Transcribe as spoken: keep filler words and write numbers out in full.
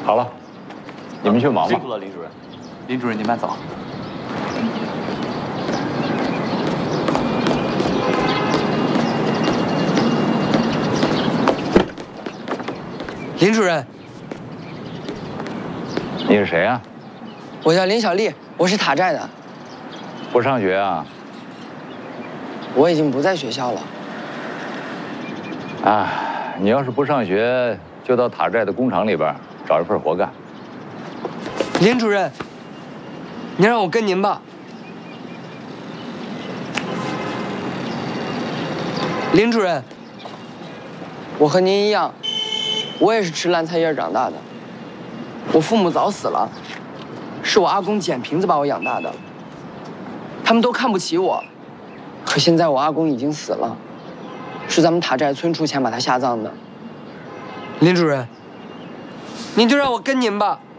好了，你们去忙吧。 辛苦了，林主任。林主任，您慢走。 林主任， 你是谁啊？ 我叫林小丽，我是塔寨的。 不上学啊？ 我已经不在学校了。 啊，你要是不上学，就到塔寨的工厂里边找一份活干。 林主任，您让我跟您吧。林主任，我和您一样，我也是吃烂菜叶长大的。我父母早死了，是我阿公捡瓶子把我养大的。他们都看不起我，可现在我阿公已经死了，是咱们塔寨村出钱把他下葬的。林主任，您就让我跟您吧。